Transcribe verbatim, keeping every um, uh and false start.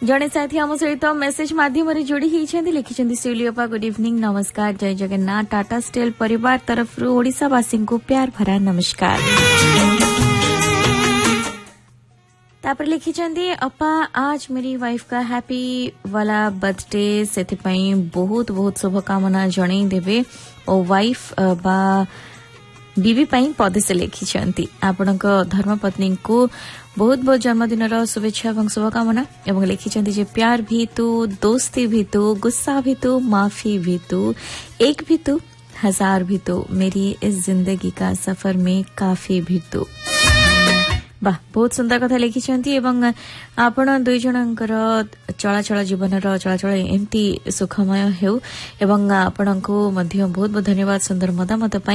जड़े साथी आम सहित मेसेज माध्यम जोड़ी लिखिं शिवलीअपा गुड इवनिंग नमस्कार जय जगन्नाथ टाटा स्टील परिवार तरफ ओडिशावासी को प्यार भरा नमस्कार। तापर लिखिं अपा आज मेरी वाइफ का हैप्पी वाला बर्थडे से बहुत बहुत शुभकामना जन देवे और वाइफ बा बीबी पाई पदे से लिखिं आपण धर्मपत्नी को बहुत बहुत जन्मदिन शुभेच्छा और शुभकामना एवं लिखिं जे प्यार भी तू दोस्ती भी तू गुस्सा भी तू माफी भी तू एक भी तू हजार भी तू मेरी इस जिंदगी का सफर में काफी भी तू। वाह बहुत सुंदर कथा लिखिं एवं आपण दुई जनकर चलाचल जीवन चलाचल एमती सुखमय हेउ एवं आपण को बहुत बहुत धन्यवाद सुंदर मतामत।